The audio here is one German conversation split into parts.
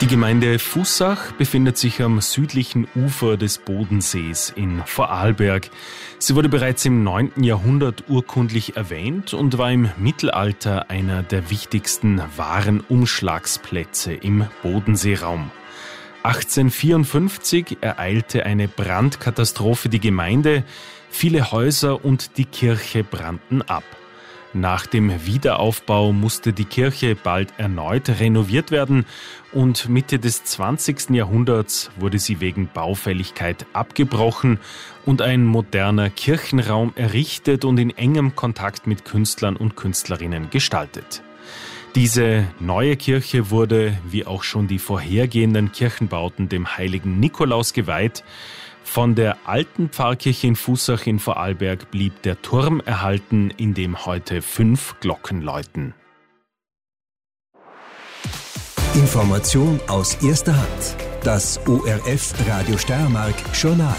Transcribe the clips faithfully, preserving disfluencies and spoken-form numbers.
Die Gemeinde Fussach befindet sich am südlichen Ufer des Bodensees in Vorarlberg. Sie wurde bereits im neunten Jahrhundert urkundlich erwähnt und war im Mittelalter einer der wichtigsten Warenumschlagsplätze im Bodenseeraum. achtzehnhundertvierundfünfzig ereilte eine Brandkatastrophe die Gemeinde, viele Häuser und die Kirche brannten ab. Nach dem Wiederaufbau musste die Kirche bald erneut renoviert werden und Mitte des zwanzigsten Jahrhunderts wurde sie wegen Baufälligkeit abgebrochen und ein moderner Kirchenraum errichtet und in engem Kontakt mit Künstlern und Künstlerinnen gestaltet. Diese neue Kirche wurde, wie auch schon die vorhergehenden Kirchenbauten, dem heiligen Nikolaus geweiht. Von der alten Pfarrkirche in Fussach in Vorarlberg blieb der Turm erhalten, in dem heute fünf Glocken läuten. Information aus erster Hand. Das O R F Radio Steiermark Journal.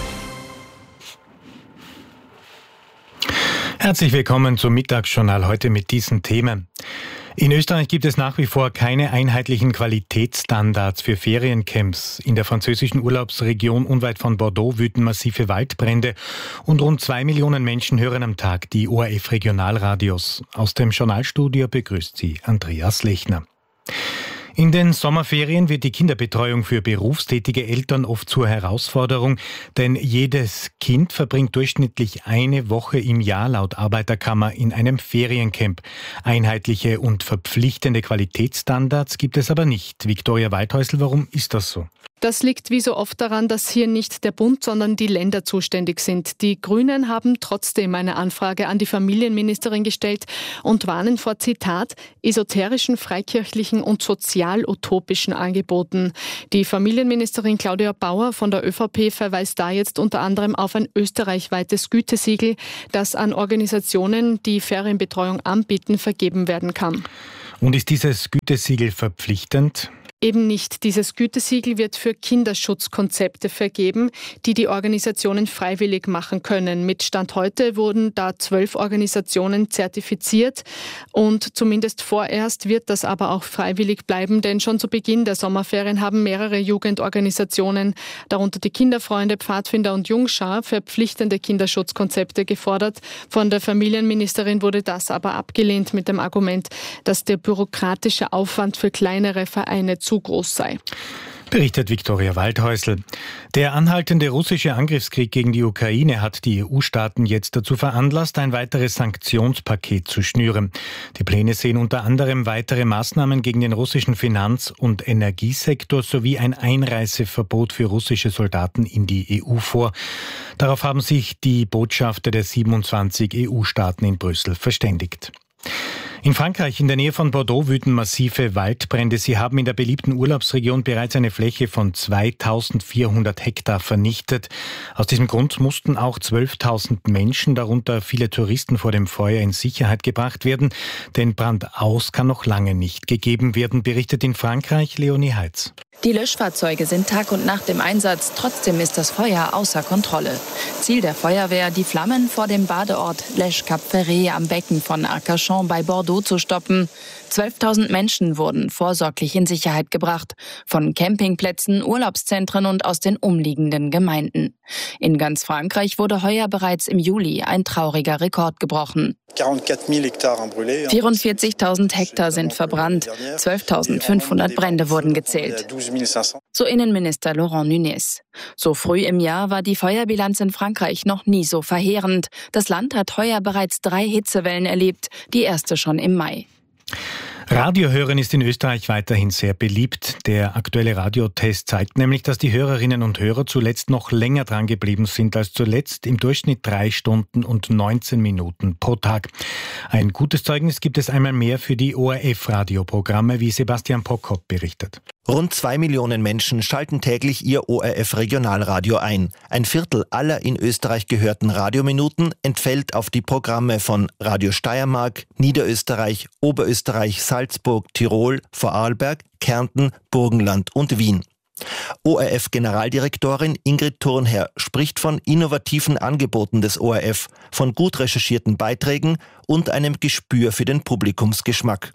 Herzlich willkommen zum Mittagsjournal heute mit diesen Themen. In Österreich gibt es nach wie vor keine einheitlichen Qualitätsstandards für Feriencamps. In der französischen Urlaubsregion unweit von Bordeaux wüten massive Waldbrände und rund zwei Millionen Menschen hören am Tag die O R F Regionalradios. Aus dem Journalstudio begrüßt sie Andreas Lechner. In den Sommerferien wird die Kinderbetreuung für berufstätige Eltern oft zur Herausforderung, denn jedes Kind verbringt durchschnittlich eine Woche im Jahr laut Arbeiterkammer in einem Feriencamp. Einheitliche und verpflichtende Qualitätsstandards gibt es aber nicht. Viktoria Waldhäusl, warum ist das so? Das liegt wie so oft daran, dass hier nicht der Bund, sondern die Länder zuständig sind. Die Grünen haben trotzdem eine Anfrage an die Familienministerin gestellt und warnen vor, Zitat, esoterischen, freikirchlichen und sozial-utopischen Angeboten. Die Familienministerin Claudia Bauer von der ÖVP verweist da jetzt unter anderem auf ein österreichweites Gütesiegel, das an Organisationen, die Ferienbetreuung anbieten, vergeben werden kann. Und ist dieses Gütesiegel verpflichtend? Eben nicht. Dieses Gütesiegel wird für Kinderschutzkonzepte vergeben, die die Organisationen freiwillig machen können. Mit Stand heute wurden da zwölf Organisationen zertifiziert und zumindest vorerst wird das aber auch freiwillig bleiben, denn schon zu Beginn der Sommerferien haben mehrere Jugendorganisationen, darunter die Kinderfreunde, Pfadfinder und Jungschar, verpflichtende Kinderschutzkonzepte gefordert. Von der Familienministerin wurde das aber abgelehnt mit dem Argument, dass der bürokratische Aufwand für kleinere Vereine zu groß sei. Berichtet Viktoria Waldhäusl. Der anhaltende russische Angriffskrieg gegen die Ukraine hat die E U-Staaten jetzt dazu veranlasst, ein weiteres Sanktionspaket zu schnüren. Die Pläne sehen unter anderem weitere Maßnahmen gegen den russischen Finanz- und Energiesektor sowie ein Einreiseverbot für russische Soldaten in die E U vor. Darauf haben sich die Botschafter der siebenundzwanzig E U-Staaten in Brüssel verständigt. In Frankreich, in der Nähe von Bordeaux, wüten massive Waldbrände. Sie haben in der beliebten Urlaubsregion bereits eine Fläche von zweitausendvierhundert Hektar vernichtet. Aus diesem Grund mussten auch zwölftausend Menschen, darunter viele Touristen, vor dem Feuer in Sicherheit gebracht werden. Denn Brandaus kann noch lange nicht gegeben werden, berichtet in Frankreich Leonie Heitz. Die Löschfahrzeuge sind Tag und Nacht im Einsatz, trotzdem ist das Feuer außer Kontrolle. Ziel der Feuerwehr, die Flammen vor dem Badeort Lèche Cap Ferret am Becken von Arcachon bei Bordeaux zu stoppen. zwölftausend Menschen wurden vorsorglich in Sicherheit gebracht, von Campingplätzen, Urlaubszentren und aus den umliegenden Gemeinden. In ganz Frankreich wurde heuer bereits im Juli ein trauriger Rekord gebrochen. vierundvierzigtausend Hektar sind verbrannt, zwölftausendfünfhundert Brände wurden gezählt. So Innenminister Laurent Nunez. So früh im Jahr war die Feuerbilanz in Frankreich noch nie so verheerend. Das Land hat heuer bereits drei Hitzewellen erlebt, die erste schon im Mai. Radiohören ist in Österreich weiterhin sehr beliebt. Der aktuelle Radiotest zeigt nämlich, dass die Hörerinnen und Hörer zuletzt noch länger dran geblieben sind als zuletzt, im Durchschnitt drei Stunden und neunzehn Minuten pro Tag. Ein gutes Zeugnis gibt es einmal mehr für die O R F-Radioprogramme, wie Sebastian Prokop berichtet. Rund zwei Millionen Menschen schalten täglich ihr O R F-Regionalradio ein. Ein Viertel aller in Österreich gehörten Radiominuten entfällt auf die Programme von Radio Steiermark, Niederösterreich, Oberösterreich, Salzburg, Tirol, Vorarlberg, Kärnten, Burgenland und Wien. O R F-Generaldirektorin Ingrid Thurnherr spricht von innovativen Angeboten des O R F, von gut recherchierten Beiträgen und einem Gespür für den Publikumsgeschmack.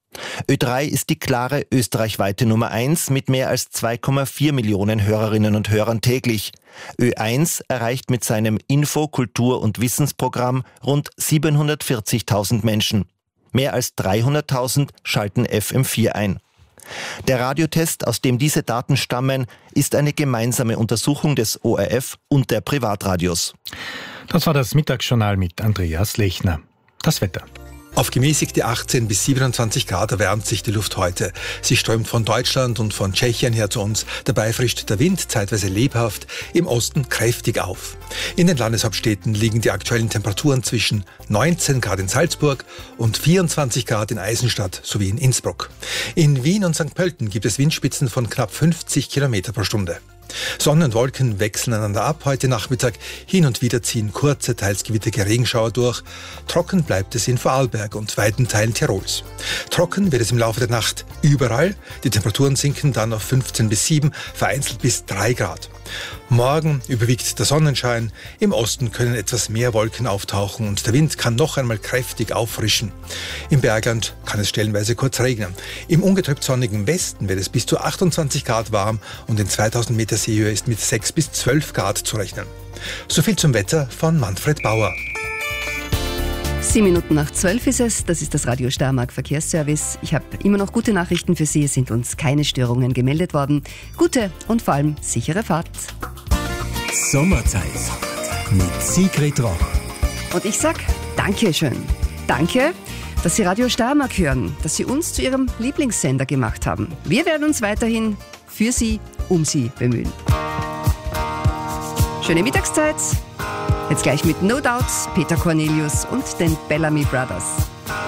Ö drei ist die klare österreichweite Nummer eins mit mehr als zwei Komma vier Millionen Hörerinnen und Hörern täglich. Ö eins erreicht mit seinem Info-, Kultur- und Wissensprogramm rund siebenhundertvierzigtausend Menschen. Mehr als dreihunderttausend schalten F M vier ein. Der Radiotest, aus dem diese Daten stammen, ist eine gemeinsame Untersuchung des O R F und der Privatradios. Das war das Mittagsjournal mit Andreas Lechner. Das Wetter. Auf gemäßigte achtzehn bis siebenundzwanzig Grad erwärmt sich die Luft heute. Sie strömt von Deutschland und von Tschechien her zu uns. Dabei frischt der Wind zeitweise lebhaft, im Osten kräftig auf. In den Landeshauptstädten liegen die aktuellen Temperaturen zwischen neunzehn Grad in Salzburg und vierundzwanzig Grad in Eisenstadt sowie in Innsbruck. In Wien und Sankt Pölten gibt es Windspitzen von knapp fünfzig Kilometer pro Stunde. Sonne und Wolken wechseln einander ab heute Nachmittag. Hin und wieder ziehen kurze, teils gewitterige Regenschauer durch. Trocken bleibt es in Vorarlberg und weiten Teilen Tirols. Trocken wird es im Laufe der Nacht überall. Die Temperaturen sinken dann auf fünfzehn bis sieben, vereinzelt bis drei Grad. Morgen überwiegt der Sonnenschein. Im Osten können etwas mehr Wolken auftauchen und der Wind kann noch einmal kräftig auffrischen. Im Bergland kann es stellenweise kurz regnen. Im ungetrübt sonnigen Westen wird es bis zu achtundzwanzig Grad warm und in zweitausend Meter Seehöhe ist mit sechs bis zwölf Grad zu rechnen. So viel zum Wetter von Manfred Bauer. Sieben Minuten nach zwölf ist es, das ist das Radio Steiermark Verkehrsservice. Ich habe immer noch gute Nachrichten für Sie, es sind uns keine Störungen gemeldet worden. Gute und vor allem sichere Fahrt. Sommerzeit mit Sigrid Roch. Und ich sag Dankeschön. Danke, dass Sie Radio Steiermark hören, dass Sie uns zu Ihrem Lieblingssender gemacht haben. Wir werden uns weiterhin für Sie, um Sie bemühen. Schöne Mittagszeit. Jetzt gleich mit No Doubts, Peter Cornelius und den Bellamy Brothers.